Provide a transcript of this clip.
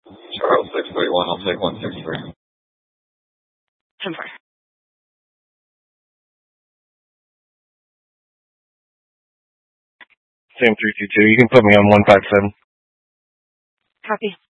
Charles 631, I'll take 163. 10-4. Same 322. You can put me on 157. Copy.